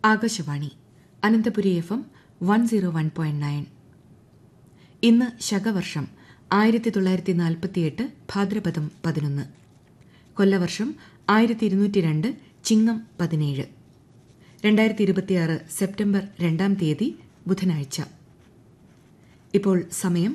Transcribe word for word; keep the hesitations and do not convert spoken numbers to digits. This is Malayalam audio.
Akashvani Ananthapuri F M one zero one point nine. ഇന്ന് ശകവർഷം ആയിരത്തി തൊള്ളായിരത്തി നാൽപ്പത്തിയെട്ട് ഭാദ്രപദം പതിനൊന്ന്, കൊല്ലവർഷം ആയിരത്തി ഇരുന്നൂറ്റി രണ്ട് ചിങ്ങം പതിനേഴ്, രണ്ടായിരത്തി ഇരുപത്തിയാറ് സെപ്റ്റംബർ രണ്ടാം തീയതി ബുധനാഴ്ച. ഇപ്പോൾ സമയം